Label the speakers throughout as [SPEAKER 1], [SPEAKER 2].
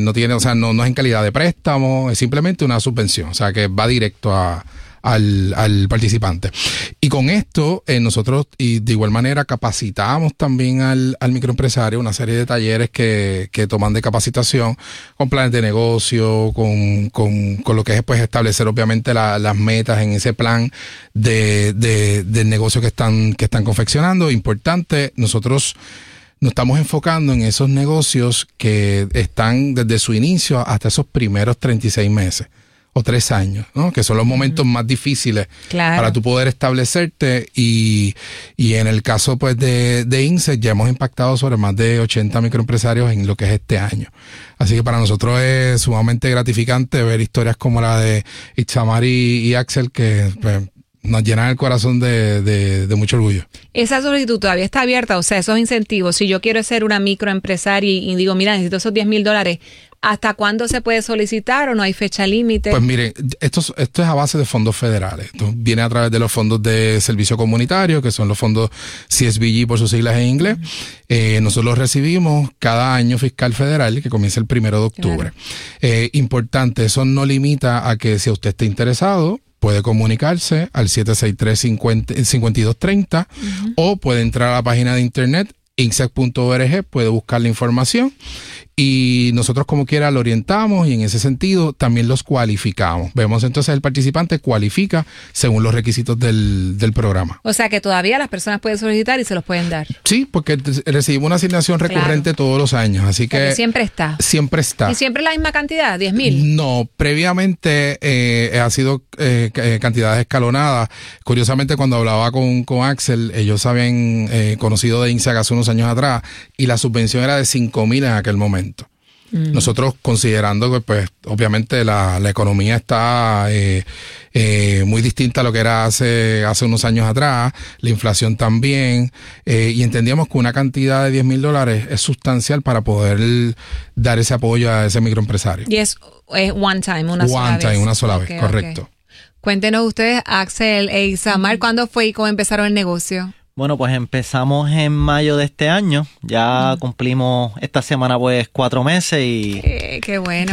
[SPEAKER 1] no tiene, o sea, no es en calidad de préstamo, es simplemente una subvención, o sea, que va directo al participante. Y con esto, nosotros, y de igual manera, capacitamos también al microempresario, una serie de talleres que toman de capacitación, con planes de negocio, con lo que es, pues, establecer obviamente las metas en ese plan del negocio que están confeccionando. Importante, nosotros nos estamos enfocando en esos negocios que están desde su inicio hasta esos primeros 36 meses. O 3 años, ¿no? Que son los momentos más difíciles para tú poder establecerte y en el caso, pues, de INSET ya hemos impactado sobre más de 80 microempresarios en lo que es este año. Así que para nosotros es sumamente gratificante ver historias como la de Itzamar y Axel, que, pues, nos llenan el corazón de mucho orgullo.
[SPEAKER 2] Esa solicitud todavía está abierta, o sea, esos incentivos, si yo quiero ser una microempresaria y digo, mira, necesito esos $10,000, ¿hasta cuándo se puede solicitar o no hay fecha límite?
[SPEAKER 1] Pues miren, esto es a base de fondos federales. Esto viene a través de los fondos de servicio comunitario, que son los fondos CSBG por sus siglas en inglés. Nosotros los recibimos cada año fiscal federal, que comienza el 1 de octubre. Claro. Importante, eso no limita a que si usted está interesado, puede comunicarse al 763-5230 o puede entrar a la página de internet inset.org, puede buscar la información y nosotros como quiera lo orientamos y en ese sentido también los cualificamos. Vemos entonces el participante cualifica según los requisitos del programa.
[SPEAKER 2] O sea que todavía las personas pueden solicitar y se los pueden dar.
[SPEAKER 1] Sí, porque recibimos una asignación recurrente todos los años, así que
[SPEAKER 2] siempre está.
[SPEAKER 1] Siempre está.
[SPEAKER 2] ¿Y siempre la misma cantidad, 10,000?
[SPEAKER 1] No, previamente ha sido cantidades escalonadas. Curiosamente, cuando hablaba con Axel, ellos habían conocido de INSEAC hace unos años atrás y la subvención era de 5,000 en aquel momento. Nosotros considerando que, pues, obviamente la economía está muy distinta a lo que era hace unos años atrás, la inflación también, y entendíamos que una cantidad de $10,000 es sustancial para poder dar ese apoyo a ese microempresario.
[SPEAKER 2] Y es one time, una sola vez.
[SPEAKER 1] Correcto.
[SPEAKER 2] Okay. Cuéntenos ustedes, Axel e Itzamar, ¿cuándo fue y cómo empezaron el negocio?
[SPEAKER 3] Bueno, pues empezamos en mayo de este año. Ya cumplimos esta semana, pues, 4 meses y...
[SPEAKER 2] ¡Qué bueno!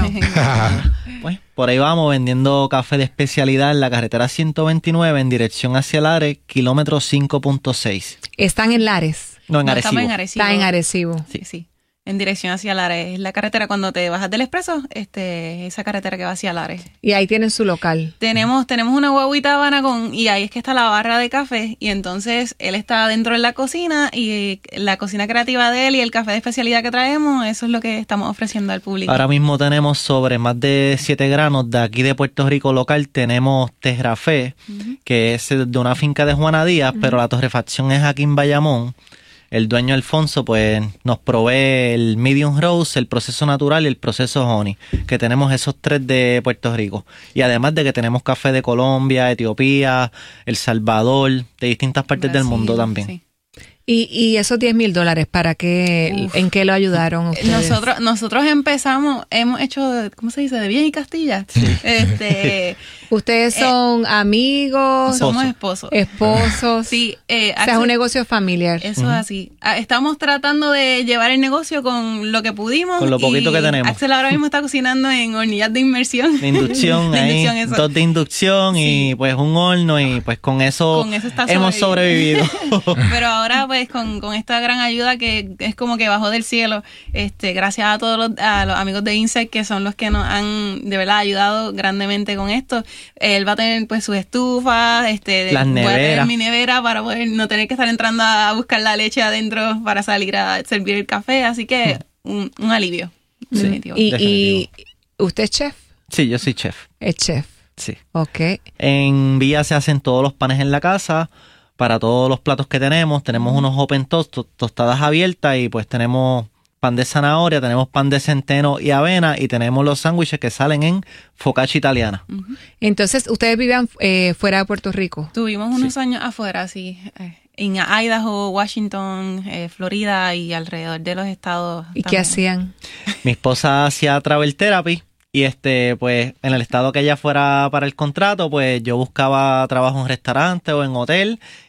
[SPEAKER 3] Pues por ahí vamos vendiendo café de especialidad en la carretera 129 en dirección hacia Lares, kilómetro 5.6.
[SPEAKER 2] ¿Están en Lares?
[SPEAKER 3] No, en Arecibo.
[SPEAKER 4] Estamos en Arecibo.
[SPEAKER 2] Está en Arecibo.
[SPEAKER 4] Sí. En dirección hacia Lares. Es la carretera cuando te bajas del expreso, esa carretera que va hacia Lares.
[SPEAKER 2] Y ahí tienen su local.
[SPEAKER 4] Tenemos una guaguita habana y ahí es que está la barra de café y entonces él está dentro de la cocina y la cocina creativa de él y el café de especialidad que traemos, eso es lo que estamos ofreciendo al público.
[SPEAKER 3] Ahora mismo tenemos sobre más de 7 granos de aquí de Puerto Rico local. Tenemos Terrafé, que es de una finca de Juana Díaz, pero la torrefacción es aquí en Bayamón. El dueño Alfonso, pues, nos provee el medium roast, el proceso natural y el proceso honey, que tenemos esos 3 de Puerto Rico. Y además de que tenemos café de Colombia, Etiopía, El Salvador, de distintas partes del mundo también.
[SPEAKER 4] Sí.
[SPEAKER 2] ¿Y esos $10,000 para qué, en qué lo ayudaron ustedes?
[SPEAKER 4] Nosotros hemos hecho, ¿cómo se dice? De bien y Castilla. Sí.
[SPEAKER 2] ¿Ustedes son amigos?
[SPEAKER 4] Somos esposos.
[SPEAKER 2] Esposos.
[SPEAKER 4] Sí.
[SPEAKER 2] O sea, es un negocio familiar.
[SPEAKER 4] Eso es así. Estamos tratando de llevar el negocio con lo que pudimos.
[SPEAKER 3] Con lo poquito que tenemos.
[SPEAKER 4] Axel ahora mismo está cocinando en hornillas de inmersión.
[SPEAKER 3] De inducción, ahí, 2 de inducción y pues un horno y pues con eso hemos sobrevivido.
[SPEAKER 4] Pero ahora pues con esta gran ayuda que es como que bajó del cielo, gracias a todos los amigos de INSET que son los que nos han de verdad ayudado grandemente con esto. Él va a tener pues sus estufas,
[SPEAKER 3] las neveras.
[SPEAKER 4] Voy a tener mi nevera para poder no tener que estar entrando a buscar la leche adentro para salir a servir el café, así que un alivio. Definitivo.
[SPEAKER 2] ¿Y usted es chef?
[SPEAKER 3] Sí, yo soy chef.
[SPEAKER 2] Es chef.
[SPEAKER 3] Sí.
[SPEAKER 2] Ok.
[SPEAKER 3] En Vía se hacen todos los panes en la casa. Para todos los platos que tenemos unos open toast, tostadas abiertas y pues tenemos pan de zanahoria, tenemos pan de centeno y avena y tenemos los sándwiches que salen en focaccia italiana.
[SPEAKER 2] Entonces, ¿ustedes vivían fuera de Puerto Rico?
[SPEAKER 4] Tuvimos unos años afuera, sí, en Idaho, Washington, Florida y alrededor de los estados.
[SPEAKER 2] ¿Y qué hacían?
[SPEAKER 3] Mi esposa hacía travel therapy. Y pues en el estado que ella fuera para el contrato, pues yo buscaba trabajo en restaurante o en hotel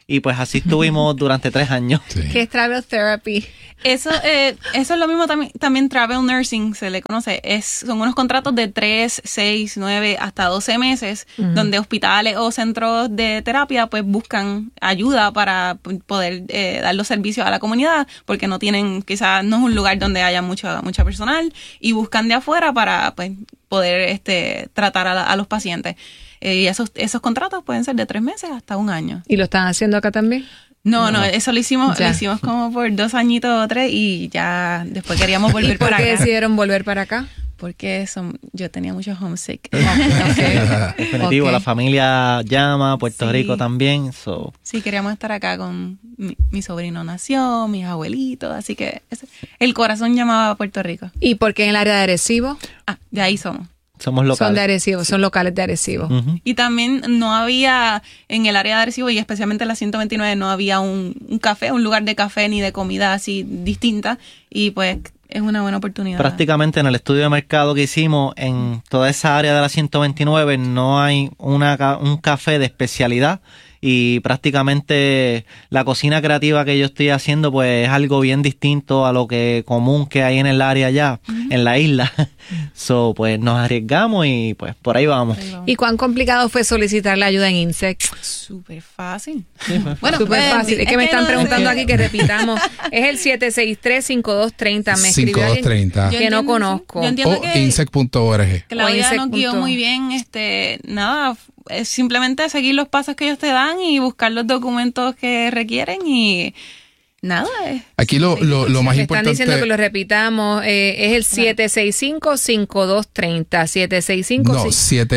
[SPEAKER 3] y pues así estuvimos durante 3 años.
[SPEAKER 1] Sí.
[SPEAKER 2] ¿Qué es Travel Therapy?
[SPEAKER 4] Eso es lo mismo también Travel Nursing se le conoce. Son unos contratos de 3, 6, 9 hasta 12 meses donde hospitales o centros de terapia pues buscan ayuda para poder dar los servicios a la comunidad porque quizás no es un lugar donde haya mucha personal y buscan de afuera para pues poder tratar a los pacientes. Y esos contratos pueden ser de 3 meses hasta 1 año.
[SPEAKER 2] ¿Y lo están haciendo acá también?
[SPEAKER 4] No, eso lo hicimos como por 2 añitos o 3 y ya después queríamos volver para acá.
[SPEAKER 2] ¿Por qué decidieron volver para acá?
[SPEAKER 4] Porque yo tenía mucho homesick.
[SPEAKER 3] Definitivo, la familia llama, Puerto Rico también.
[SPEAKER 4] Sí, queríamos estar acá con mi sobrino nació, mis abuelitos, así que el corazón llamaba a Puerto Rico.
[SPEAKER 2] ¿Y por qué en el área de Arecibo?
[SPEAKER 4] De ahí somos.
[SPEAKER 3] Somos locales.
[SPEAKER 2] Son de Arecibo, son locales de Arecibo.
[SPEAKER 3] Uh-huh.
[SPEAKER 4] Y también no había, en el área de Arecibo y especialmente en la 129, no había un café, un lugar de café ni de comida así distinta. Y pues es una buena oportunidad.
[SPEAKER 3] Prácticamente en el estudio de mercado que hicimos, en toda esa área de la 129 no hay un café de especialidad. Y prácticamente la cocina creativa que yo estoy haciendo pues es algo bien distinto a lo común que hay en el área allá, en la isla. Pues nos arriesgamos y pues por ahí vamos.
[SPEAKER 2] ¿Y cuán complicado fue solicitar la ayuda en INSEC?
[SPEAKER 4] Súper fácil.
[SPEAKER 3] Sí,
[SPEAKER 2] Bueno, súper fácil. Es que me están preguntando aquí que repitamos. Es el 763-5230. Me escribió alguien
[SPEAKER 1] 5230.
[SPEAKER 2] que no conozco.
[SPEAKER 4] Yo entiendo
[SPEAKER 1] O
[SPEAKER 4] que
[SPEAKER 1] insec.org.
[SPEAKER 4] Claudia nos guió muy bien. Nada, es simplemente seguir los pasos que ellos te dan y buscar los documentos que requieren y nada.
[SPEAKER 1] Aquí lo más
[SPEAKER 2] Me están
[SPEAKER 1] importante.
[SPEAKER 2] diciendo que lo repitamos. Es el 765-5230. 765
[SPEAKER 1] No,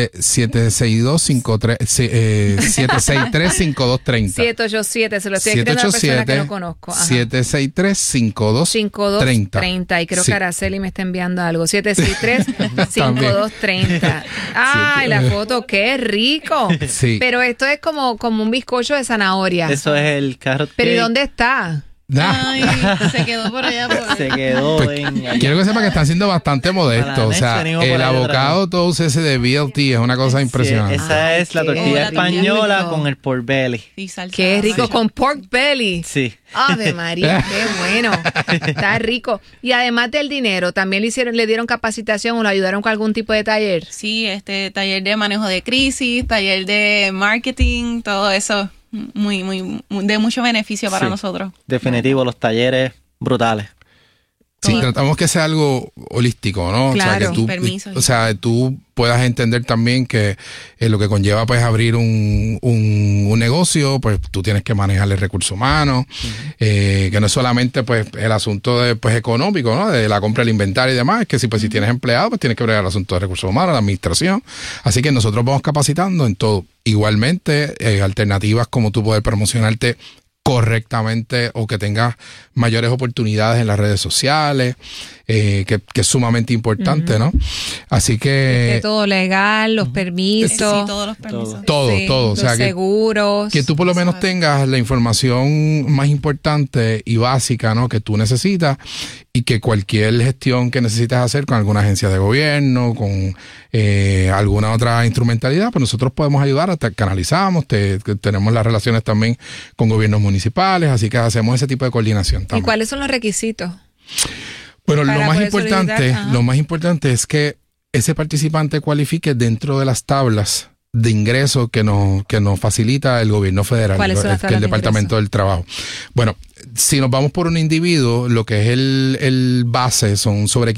[SPEAKER 1] 763-5230.
[SPEAKER 2] 787, se lo estoy escribiendo a una persona que no conozco.
[SPEAKER 1] 763-5230.
[SPEAKER 2] Y creo que Araceli me está enviando algo. 763-5230. ¡Ay, la foto! ¡Qué rico!
[SPEAKER 1] Sí.
[SPEAKER 2] Pero esto es como un bizcocho de zanahoria.
[SPEAKER 3] Eso es el carrot
[SPEAKER 2] ¿Pero y
[SPEAKER 3] cake.
[SPEAKER 2] dónde está?
[SPEAKER 4] Ay, se quedó por allá.
[SPEAKER 3] Se quedó
[SPEAKER 1] Pues,
[SPEAKER 3] allá.
[SPEAKER 1] quiero que sepa que están siendo bastante modestos.
[SPEAKER 3] Para
[SPEAKER 1] O sea,
[SPEAKER 3] Next venimos por
[SPEAKER 1] el
[SPEAKER 3] ahí
[SPEAKER 1] avocado toast ese de BLT es una cosa impresionante.
[SPEAKER 3] Sí, esa es la
[SPEAKER 2] Ay,
[SPEAKER 3] tortilla
[SPEAKER 2] qué
[SPEAKER 3] española
[SPEAKER 2] rico.
[SPEAKER 3] con el pork belly.
[SPEAKER 4] Y salsa.
[SPEAKER 2] ¡Qué rico! Con pork belly.
[SPEAKER 3] Sí.
[SPEAKER 2] ¡Ave María! ¡Qué bueno! Está rico. Y además del dinero, ¿también le dieron capacitación o lo ayudaron con algún tipo de taller?
[SPEAKER 4] Sí, taller de manejo de crisis, taller de marketing, todo eso muy de mucho beneficio para
[SPEAKER 3] Sí.
[SPEAKER 4] nosotros.
[SPEAKER 3] Definitivo, los talleres brutales.
[SPEAKER 1] Sí, tratamos que sea algo holístico, ¿no?
[SPEAKER 2] Claro,
[SPEAKER 1] o sea,
[SPEAKER 4] permiso.
[SPEAKER 1] tú puedas entender también que lo que conlleva pues abrir un negocio, pues tú tienes que manejar el recurso humano, que no es solamente pues el asunto de pues económico, ¿no? De la compra del inventario y demás, es que si tienes empleados, pues tienes que bregar el asunto de recursos humanos, la administración. Así que nosotros vamos capacitando en todo. Igualmente, alternativas como tú poder promocionarte correctamente o que tengas mayores oportunidades en las redes sociales, que es sumamente importante, ¿no? Así que
[SPEAKER 2] todo legal, los
[SPEAKER 4] Sí,
[SPEAKER 2] permisos,
[SPEAKER 4] todos los permisos.
[SPEAKER 1] todo,
[SPEAKER 2] sí,
[SPEAKER 1] o
[SPEAKER 2] los
[SPEAKER 1] sea,
[SPEAKER 2] seguros.
[SPEAKER 1] que tú por lo menos tengas la información más importante y básica, ¿no? Que tú necesitas y que cualquier gestión que necesites hacer con alguna agencia de gobierno, con alguna otra instrumentalidad, pues nosotros podemos ayudar, hasta canalizamos, tenemos las relaciones también con gobiernos municipales, así que hacemos ese tipo de coordinación
[SPEAKER 2] ¿Y
[SPEAKER 1] también.
[SPEAKER 2] cuáles son los requisitos?
[SPEAKER 1] Bueno,
[SPEAKER 2] para poder solicitar?
[SPEAKER 1] lo más importante es que ese participante cualifique dentro de las tablas de ingresos que nos facilita el gobierno federal,
[SPEAKER 2] ¿Cuáles son las
[SPEAKER 1] que
[SPEAKER 2] tablas
[SPEAKER 1] el
[SPEAKER 2] de
[SPEAKER 1] Departamento del Trabajo. Bueno, si nos vamos por un individuo, lo que es el base son sobre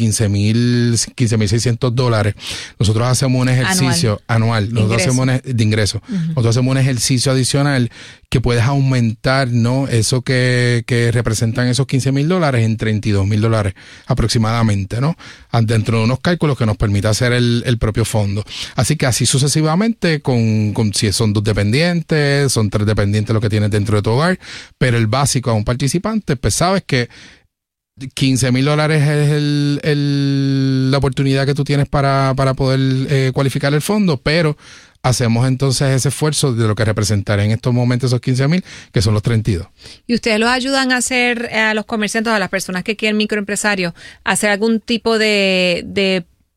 [SPEAKER 1] $15,600. Nosotros hacemos un ejercicio anual. Nosotros hacemos de ingresos. Nosotros hacemos un ejercicio adicional que puedes aumentar, ¿no? Eso que representan esos $15,000 en $32,000 aproximadamente, ¿no? Dentro de unos cálculos que nos permite hacer el propio fondo. Así que así sucesivamente, con si son 2 dependientes, son 3 dependientes lo que tienes dentro de tu hogar, pero el básico a un participante, pues sabes que $15,000 es la oportunidad que tú tienes para poder cualificar el fondo, pero hacemos entonces ese esfuerzo de lo que representará en estos momentos esos 15,000, que son los 32.
[SPEAKER 2] ¿Y ustedes los ayudan a hacer, a los comerciantes, a las personas que quieren microempresarios, a hacer algún tipo de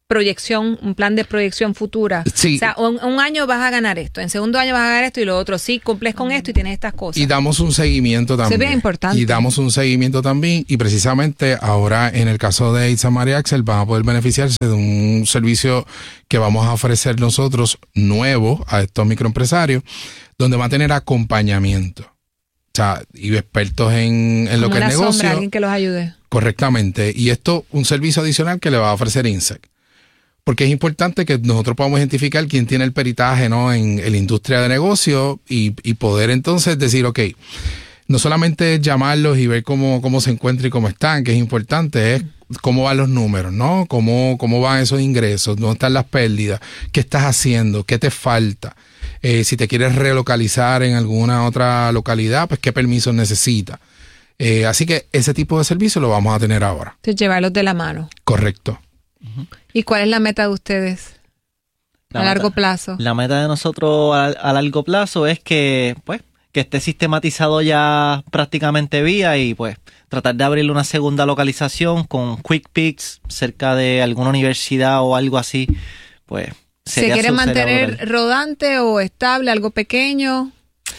[SPEAKER 2] proyección, un plan de proyección futura.
[SPEAKER 1] Sí.
[SPEAKER 2] O sea, un año vas a ganar esto, en segundo año vas a ganar esto y lo otro. Sí, cumples con esto y tienes estas cosas.
[SPEAKER 1] Y damos un seguimiento también.
[SPEAKER 2] Eso es bien importante.
[SPEAKER 1] Y damos un seguimiento también. Y precisamente ahora, en el caso de Itzamar y Axel, van a poder beneficiarse de un servicio que vamos a ofrecer nosotros nuevo a estos microempresarios, donde va a tener acompañamiento. O sea, y expertos en lo que es negocio.
[SPEAKER 2] Sombra, alguien que los ayude.
[SPEAKER 1] Correctamente. Y esto, un servicio adicional que le va a ofrecer INSEC. Porque es importante que nosotros podamos identificar quién tiene el peritaje, ¿no?, en la industria de negocio y poder entonces decir, ok, no solamente llamarlos y ver cómo se encuentran y cómo están, que es importante, es cómo van los números, ¿no? Cómo van esos ingresos, dónde están las pérdidas, qué estás haciendo, qué te falta. Si te quieres relocalizar en alguna otra localidad, pues qué permisos necesitas. Así que ese tipo de servicio lo vamos a tener ahora.
[SPEAKER 2] Entonces, llevarlos de la mano.
[SPEAKER 1] Correcto.
[SPEAKER 2] ¿Y cuál es la meta de ustedes a largo plazo?
[SPEAKER 3] La meta de nosotros a largo plazo es que esté sistematizado ya prácticamente vía y pues tratar de abrirle una segunda localización con Quick Picks cerca de alguna universidad o algo así, pues.
[SPEAKER 2] ¿Se quiere mantener rodante o estable, algo pequeño?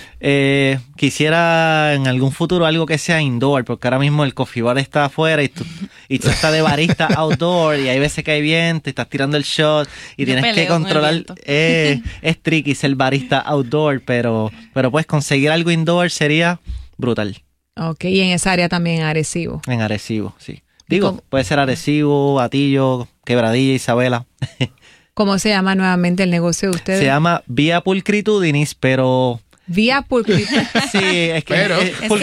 [SPEAKER 3] Quisiera en algún futuro algo que sea indoor, porque ahora mismo el coffee bar está afuera y tú estás de barista outdoor y hay veces que hay viento y estás tirando el shot y tienes que controlar. Es tricky ser barista outdoor, pero pues conseguir algo indoor sería brutal.
[SPEAKER 2] Ok, y en esa área también, Arecibo.
[SPEAKER 3] En Arecibo, sí. Digo, puede ser Arecibo, Atillo, Quebradilla, Isabela.
[SPEAKER 2] ¿Cómo se llama nuevamente el negocio de ustedes?
[SPEAKER 3] Se llama Vía Pulcritudinis, pero...
[SPEAKER 2] Vía Pulcritudinis.
[SPEAKER 3] Sí, es que...
[SPEAKER 2] pero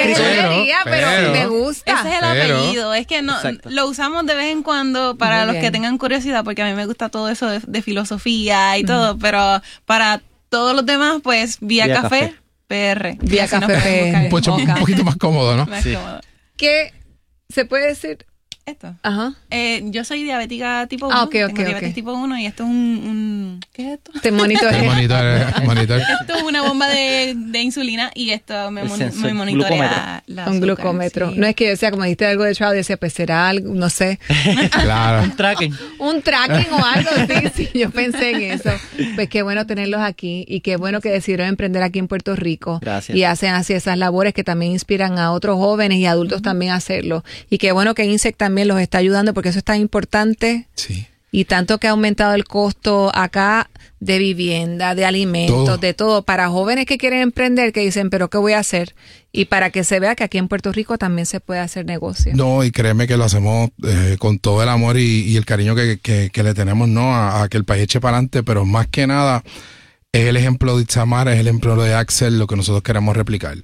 [SPEAKER 2] me gusta.
[SPEAKER 4] Ese es el apellido. Es que no lo usamos de vez en cuando para los que tengan curiosidad, porque a mí me gusta todo eso de filosofía y todo, pero para todos los demás, pues, Vía Café PR.
[SPEAKER 2] Vía Café PR.
[SPEAKER 1] Un poquito más cómodo, ¿no?
[SPEAKER 4] Más cómodo.
[SPEAKER 2] ¿Qué se puede decir?
[SPEAKER 4] Esto.
[SPEAKER 2] Ajá.
[SPEAKER 4] Yo soy diabética tipo 1.
[SPEAKER 2] Okay,
[SPEAKER 4] tengo diabetes tipo 1 y esto es un ¿qué es esto?
[SPEAKER 2] Te monitorea.
[SPEAKER 4] Esto es una bomba de insulina y esto me monitorea
[SPEAKER 2] un glucómetro. Sí. No es que yo decía, como dijiste algo de Chavo, decía, pues será algo, no sé.
[SPEAKER 1] Claro.
[SPEAKER 3] Un tracking.
[SPEAKER 2] Un tracking o algo, sí, yo pensé en eso. Pues qué bueno tenerlos aquí y qué bueno que decidieron emprender aquí en Puerto Rico.
[SPEAKER 3] Gracias.
[SPEAKER 2] Y hacen así esas labores que también inspiran a otros jóvenes y adultos también a hacerlo. Y qué bueno que INSEC también los está ayudando porque eso es tan importante.
[SPEAKER 1] Sí.
[SPEAKER 2] Y tanto que ha aumentado el costo acá de vivienda, de alimentos, de todo. Para jóvenes que quieren emprender, que dicen, pero ¿qué voy a hacer? Y para que se vea que aquí en Puerto Rico también se puede hacer negocio.
[SPEAKER 1] No, y créeme que lo hacemos con todo el amor y el cariño que le tenemos, ¿no? A que el país eche para adelante, pero más que nada es el ejemplo de Itzamar, es el ejemplo de Axel, lo que nosotros queremos replicar.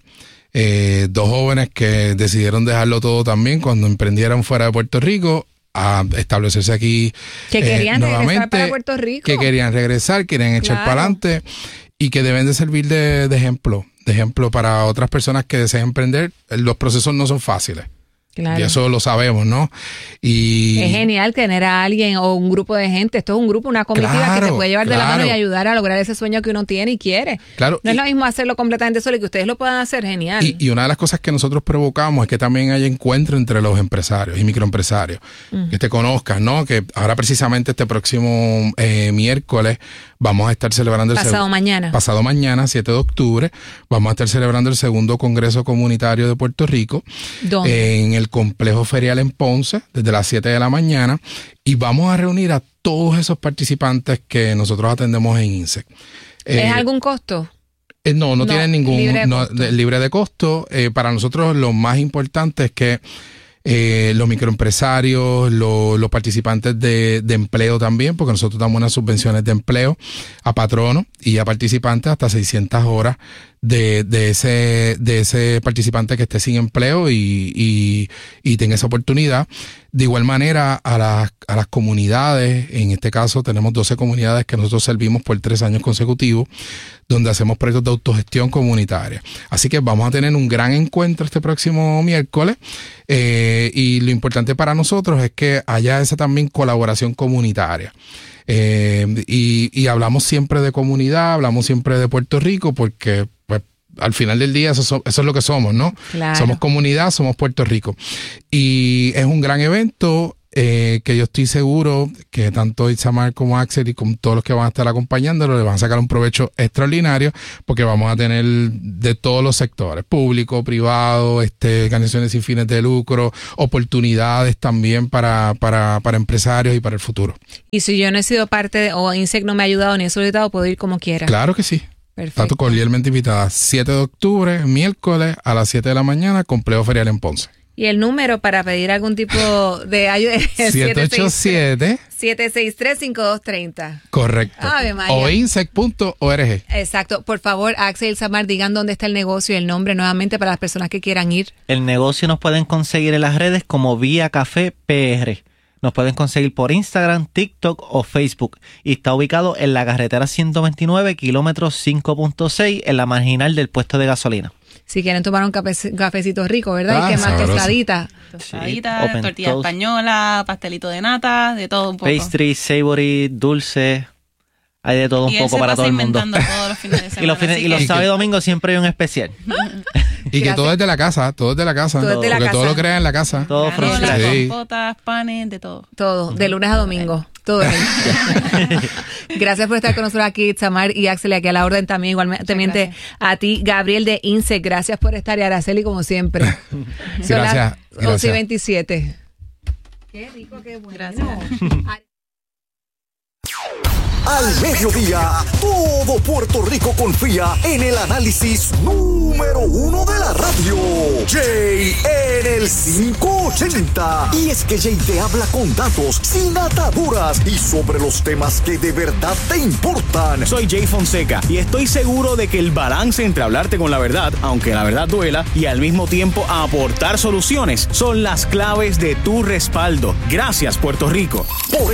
[SPEAKER 1] Dos jóvenes que decidieron dejarlo todo también cuando emprendieron fuera de Puerto Rico a establecerse aquí
[SPEAKER 2] que querían
[SPEAKER 1] nuevamente,
[SPEAKER 2] regresar para Puerto Rico,
[SPEAKER 1] que querían regresar, querían echar para adelante y que deben de servir de ejemplo para otras personas que deseen emprender. Los procesos no son fáciles. Claro. Y eso lo sabemos, ¿no? Y
[SPEAKER 2] es genial tener a alguien o un grupo de gente. Esto es un grupo, una comitiva que te puede llevar de la mano y ayudar a lograr ese sueño que uno tiene y quiere.
[SPEAKER 1] Claro.
[SPEAKER 2] No es lo mismo hacerlo completamente solo y que ustedes lo puedan hacer, genial.
[SPEAKER 1] Y una de las cosas que nosotros provocamos es que también haya encuentro entre los empresarios y microempresarios. Que te conozcan, ¿no? Que ahora precisamente este próximo miércoles vamos a estar celebrando
[SPEAKER 2] Pasado mañana,
[SPEAKER 1] 7 de octubre, vamos a estar celebrando el segundo Congreso Comunitario de Puerto Rico.
[SPEAKER 2] ¿Dónde?
[SPEAKER 1] En el Complejo Ferial en Ponce, desde las 7 de la mañana, y vamos a reunir a todos esos participantes que nosotros atendemos en INSEC.
[SPEAKER 2] ¿Es algún costo?
[SPEAKER 1] No tienen ningún libre de costo. Para nosotros lo más importante es que los microempresarios, los participantes de empleo también, porque nosotros damos unas subvenciones de empleo a patronos y a participantes hasta 600 horas de ese participante que esté sin empleo y tenga esa oportunidad. De igual manera a las comunidades, en este caso tenemos 12 comunidades que nosotros servimos por 3 años consecutivos, donde hacemos proyectos de autogestión comunitaria. Así que vamos a tener un gran encuentro este próximo miércoles y lo importante para nosotros es que haya esa también colaboración comunitaria. Y hablamos siempre de comunidad, hablamos siempre de Puerto Rico porque pues al final del día eso es lo que somos, ¿no?
[SPEAKER 2] Claro.
[SPEAKER 1] Somos comunidad, somos Puerto Rico. Y es un gran evento. que yo estoy seguro que tanto Itzamar como Axel y con todos los que van a estar acompañándolo le van a sacar un provecho extraordinario, porque vamos a tener de todos los sectores, público, privado, organizaciones sin fines de lucro, oportunidades también para empresarios y para el futuro.
[SPEAKER 2] Y si yo no he sido parte o INSEC no me ha ayudado ni he solicitado, puedo ir como quiera.
[SPEAKER 1] Claro que sí.
[SPEAKER 2] Perfecto.
[SPEAKER 1] Está cordialmente invitada. 7 de octubre, miércoles a las 7 de la mañana, complejo ferial en Ponce.
[SPEAKER 2] Y el número para pedir algún tipo de ayuda es 763-5230.
[SPEAKER 1] Correcto.
[SPEAKER 2] Ave María.
[SPEAKER 1] O insec.org.
[SPEAKER 2] Exacto. Por favor, Axel y Itzamar, digan dónde está el negocio y el nombre nuevamente para las personas que quieran ir.
[SPEAKER 3] El negocio nos pueden conseguir en las redes como Vía Café PR. Nos pueden conseguir por Instagram, TikTok o Facebook. Y está ubicado en la carretera 129, kilómetros 5.6, en la marginal del puesto de gasolina.
[SPEAKER 2] Si quieren tomar un cafecito rico, ¿verdad? Y que más tostadita.
[SPEAKER 4] Tostadita, tortilla española, pastelito de nata, de todo un poco.
[SPEAKER 3] Pastry, savory, dulce. Hay de todo un poco para todo el mundo.
[SPEAKER 4] Todos los fines de semana,
[SPEAKER 3] y los sábados y domingos siempre hay un especial.
[SPEAKER 1] Y que todo es de la casa, todo lo crean en la casa.
[SPEAKER 3] Todo
[SPEAKER 4] granola, compotas, panes, de todo.
[SPEAKER 2] Todo, de lunes a domingo. Todo. Gracias por estar con nosotros aquí, Itzamar y Axel, aquí a la orden también, igualmente a ti, Gabriel de INSEC. Gracias por estar, y Araceli, como siempre.
[SPEAKER 1] Gracias.
[SPEAKER 2] 11:27. Qué rico, qué bueno.
[SPEAKER 4] Gracias.
[SPEAKER 5] Al mediodía, todo Puerto Rico confía en el análisis número 1 de la radio. Jay en el 580. Y es que Jay te habla con datos, sin ataduras y sobre los temas que de verdad te importan.
[SPEAKER 6] Soy Jay Fonseca y estoy seguro de que el balance entre hablarte con la verdad, aunque la verdad duela, y al mismo tiempo aportar soluciones son las claves de tu respaldo. Gracias, Puerto Rico.